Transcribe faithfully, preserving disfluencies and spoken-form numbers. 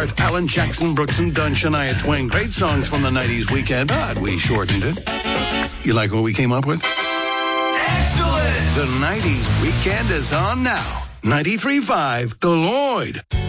with Alan Jackson, Brooks and Dunn, Shania Twain. Great songs from the nineties weekend, but we shortened it. You like what we came up with? Excellent! The nineties weekend is on now. ninety-three point five, The Lloyd.